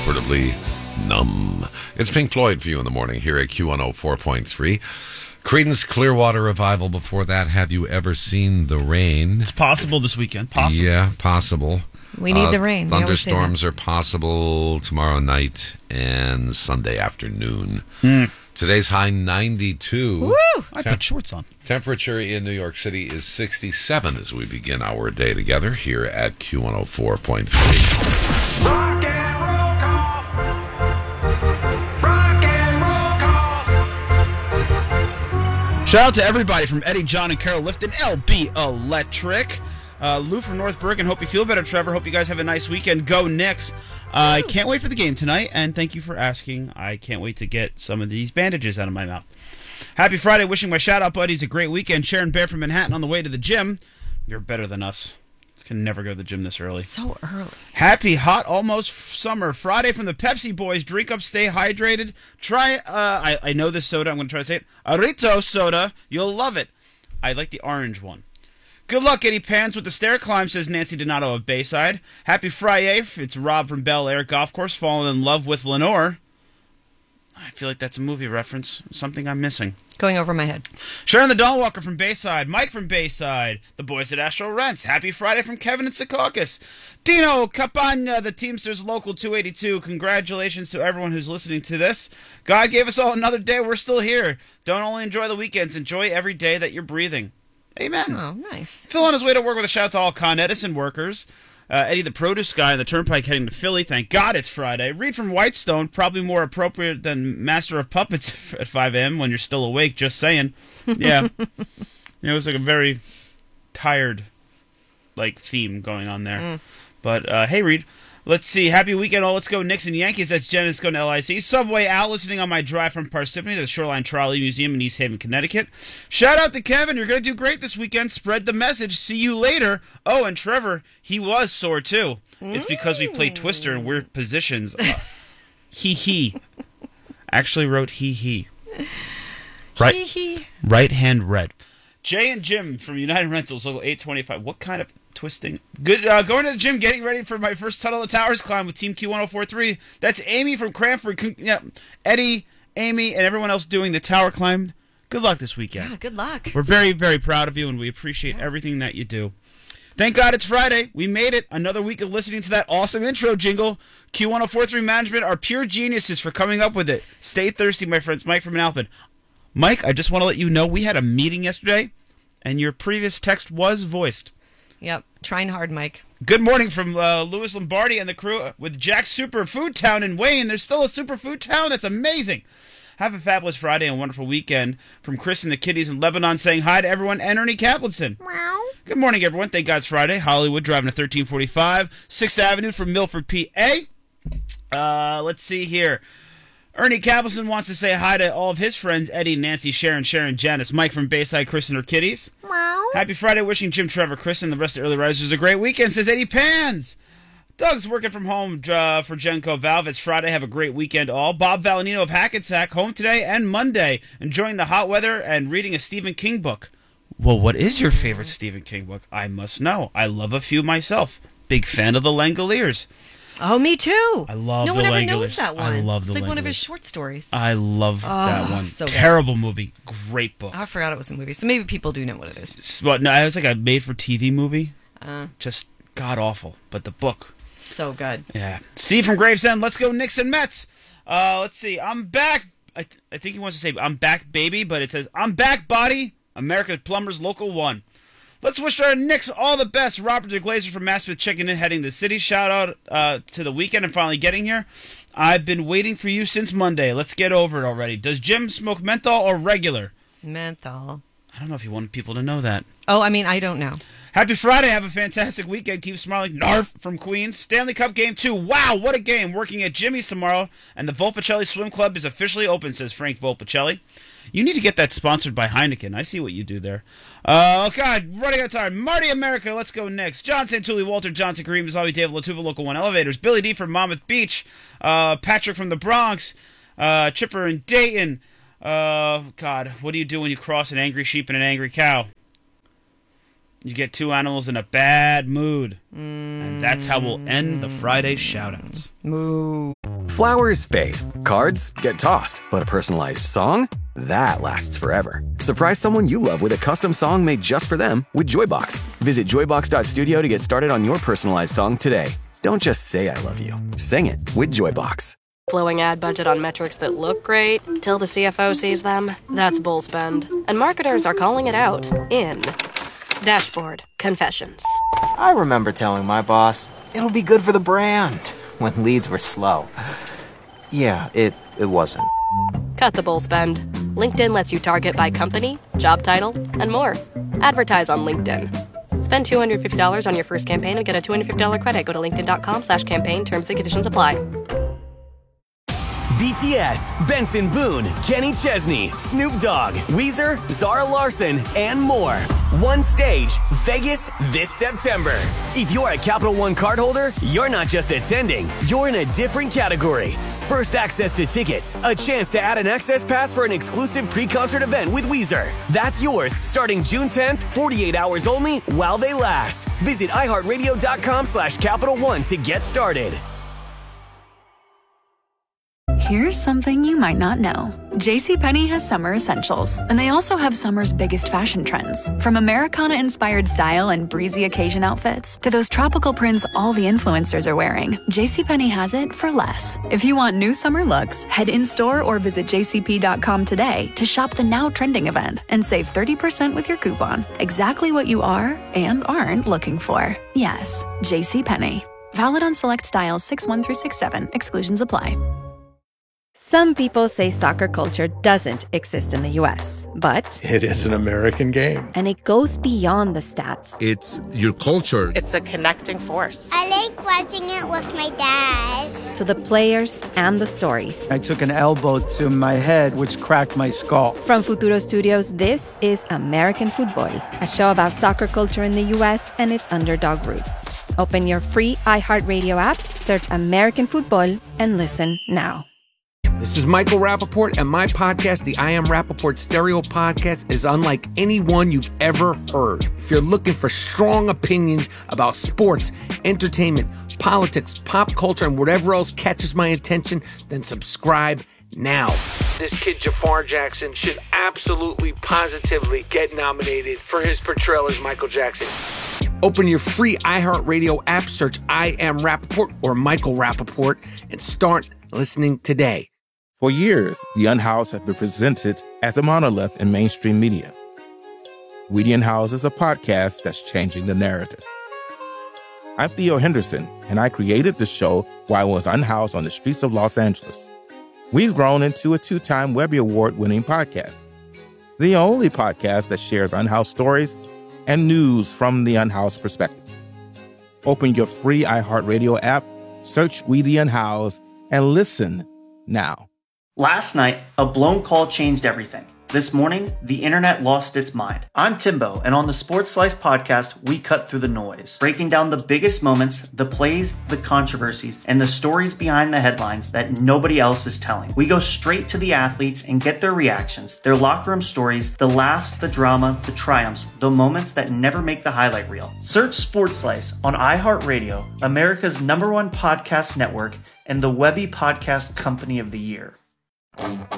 comfortably numb. It's Pink Floyd for you in the morning here at Q104.3. Creedence Clearwater Revival before that. Have you ever seen the rain? It's possible this weekend. Possible. Yeah, possible. We need the rain. Thunderstorms are possible tomorrow night and Sunday afternoon. Today's high 92. Woo! I put shorts on. Temperature in New York City is 67 as we begin our day together here at Q104.3. Rock and roll call. Rock and roll call. Shout out to everybody from Eddie, John, and Carol Lifton, LB Electric. Lou from North Bergen. Hope you feel better, Trevor. Hope you guys have a nice weekend. Go Knicks. I can't wait for the game tonight, and thank you for asking. I can't wait to get some of these bandages out of my mouth. Happy Friday. Wishing my shout-out buddies a great weekend. Sharon Bear from Manhattan on the way to the gym. You're better than us. Can never go to the gym this early. So early. Happy, hot, almost summer. Friday from the Pepsi Boys. Drink up, stay hydrated. Try, I know this soda. I'm going to try to say it. Arito soda. You'll love it. I like the orange one. Good luck, Eddie Pans, with the stair climb, says Nancy Donato of Bayside. Happy Friday. It's Rob from Bel Air Golf Course, falling in love with Lenore. I feel like that's a movie reference. Something I'm missing. Going over my head. Sharon the Doll Walker from Bayside. Mike from Bayside. The boys at Astro Rents. Happy Friday from Kevin in Secaucus. Dino Capagna, the Teamsters Local 282. Congratulations to everyone who's listening to this. God gave us all another day. We're still here. Don't only enjoy the weekends. Enjoy every day that you're breathing. Amen. Oh, nice. Phil on his way to work with a shout to all Con Edison workers. Eddie the produce guy on the turnpike heading to Philly. Thank God it's Friday. Reed from Whitestone, probably more appropriate than Master of Puppets at 5 a.m. when you're still awake, just saying. Yeah. It was like a very tired theme going on there. But hey, Reed. Let's see. Happy weekend, all. Let's go Knicks and Yankees. That's Jen. Let's go to LIC. Subway Al listening on my drive from Parsippany to the Shoreline Trolley Museum in East Haven, Connecticut. Shout out to Kevin. You're going to do great this weekend. Spread the message. See you later. Oh, and Trevor, he was sore too. It's because we played Twister in weird positions. He. Actually wrote he. Right. Hee. Right hand red. Jay and Jim from United Rentals, local 825. What kind of twisting? Good. Going to the gym, getting ready for my first Tunnel of Towers climb with Team Q1043. That's Amy from Cranford. Eddie, Amy, and everyone else doing the tower climb. Good luck this weekend. Yeah, good luck. We're very, very proud of you, and we appreciate everything that you do. Thank God it's Friday. We made it. Another week of listening to that awesome intro jingle. Q1043 Management are pure geniuses for coming up with it. Stay thirsty, my friends. Mike from Manalapan. Mike, I just want to let you know we had a meeting yesterday, and your previous text was voiced. Yep. Trying hard, Mike. Good morning from Louis Lombardi and the crew with Jack's Superfood Town in Wayne. There's still a Superfood Town. That's amazing. Have a fabulous Friday and a wonderful weekend. From Chris and the Kitties in Lebanon saying hi to everyone, and Ernie Kaplinson. Meow. Good morning, everyone. Thank God it's Friday. Hollywood driving to 1345 6th Avenue from Milford, PA. Let's see here. Ernie Kaplinson wants to say hi to all of his friends, Eddie, Nancy, Sharon, Janice, Mike from Bayside, Chris and her kitties. Meow. Happy Friday, wishing Jim, Trevor, Chris, and the rest of the early risers a great weekend, says Eddie Pans. Doug's working from home for Genco Valve. It's Friday. Have a great weekend, all. Bob Valenino of Hackensack, home today and Monday, enjoying the hot weather and reading a Stephen King book. Well, what is your favorite Stephen King book? I must know. I love a few myself. Big fan of The Langoliers. Oh, me too. I love No The one ever Langoliers. knows that one. I love The It's like one of Langoliers. his short stories. I love that one. so good. Terrible movie. Great book. I forgot it was a movie, so maybe people do know what it is. But no, it was like a made-for-TV movie. Just god-awful. But the book. So good. Yeah. Steve from Gravesend, let's go Knicks and Mets. Let's see. I'm back. I think he wants to say I'm back, baby, but it says I'm back, body. America's Plumbers, Local 1. Let's wish our Knicks all the best. Robert DeGlazer from Maspeth checking in, heading to the city. Shout out to the weekend and finally getting here. I've been waiting for you since Monday. Let's get over it already. Does Jim smoke menthol or regular? Menthol. I don't know if you wanted people to know that. Oh, I mean, I don't know. Happy Friday. Have a fantastic weekend. Keep smiling. Narf from Queens. Stanley Cup Game 2. Wow, what a game. Working at Jimmy's tomorrow, and the Volpicelli Swim Club is officially open, says Frank Volpicelli. You need to get that sponsored by Heineken. I see what you do there. Oh, God. Running out of time. Marty America. Let's go next. John Santulli, Walter Johnson, Kareem Zawi, Dave Latuva, Local 1 Elevators. Billy D from Monmouth Beach. Patrick from the Bronx. Chipper in Dayton. God, what do you do when you cross an angry sheep and an angry cow? You get two animals in a bad mood. And that's how we'll end the Friday shoutouts. Moo. Flowers fade, cards get tossed, but a personalized song? That lasts forever. Surprise someone you love with a custom song made just for them with Joybox. Visit joybox.studio to get started on your personalized song today. Don't just say I love you. Sing it with Joybox. Blowing ad budget on metrics that look great till the CFO sees them? That's bull spend. And marketers are calling it out in Dashboard Confessions. I remember telling my boss, it'll be good for the brand, when leads were slow. Yeah, it wasn't. Cut the bull spend. LinkedIn lets you target by company, job title, and more. Advertise on LinkedIn. Spend $250 on your first campaign and get a $250 credit. Go to linkedin.com/campaign. Terms and conditions apply. BTS, Benson Boone, Kenny Chesney, Snoop Dogg, Weezer, Zara Larsson, and more. One stage, Vegas this September. If you're a Capital One cardholder, you're not just attending, you're in a different category. First access to tickets, a chance to add an access pass for an exclusive pre-concert event with Weezer. That's yours starting June 10th, 48 hours only while they last. Visit iHeartRadio.com/Capital One to get started. Here's something you might not know. JCPenney has summer essentials, and they also have summer's biggest fashion trends. From Americana-inspired style and breezy occasion outfits to those tropical prints all the influencers are wearing, JCPenney has it for less. If you want new summer looks, head in-store or visit jcp.com today to shop the now trending event and save 30% with your coupon. Exactly what you are and aren't looking for. Yes, JCPenney. Valid on select styles 6-1 through 6-7. Exclusions apply. Some people say soccer culture doesn't exist in the U.S., but it is an American game. And it goes beyond the stats. It's your culture. It's a connecting force. I like watching it with my dad. To the players and the stories. I took an elbow to my head, which cracked my skull. From Futuro Studios, this is American Football, a show about soccer culture in the U.S. and its underdog roots. Open your free iHeartRadio app, search American Football, and listen now. This is Michael Rappaport, and my podcast, the I Am Rappaport Stereo Podcast, is unlike any one you've ever heard. If you're looking for strong opinions about sports, entertainment, politics, pop culture, and whatever else catches my attention, then subscribe now. This kid, Jafar Jackson, should absolutely, positively get nominated for his portrayal as Michael Jackson. Open your free iHeartRadio app, search I Am Rappaport or Michael Rappaport, and start listening today. For years, The Unhoused has been presented as a monolith in mainstream media. We the Unhoused is a podcast that's changing the narrative. I'm Theo Henderson, and I created the show while I was unhoused on the streets of Los Angeles. We've grown into a 2-time Webby Award-winning podcast. The only podcast that shares unhoused stories and news from the unhoused perspective. Open your free iHeartRadio app, search We the Unhoused, and listen now. Last night, a blown call changed everything. This morning, the internet lost its mind. I'm Timbo, and on the Sports Slice podcast, we cut through the noise, breaking down the biggest moments, the plays, the controversies, and the stories behind the headlines that nobody else is telling. We go straight to the athletes and get their reactions, their locker room stories, the laughs, the drama, the triumphs, the moments that never make the highlight reel. Search Sports Slice on iHeartRadio, America's #1 podcast network, and the Webby Podcast Company of the Year.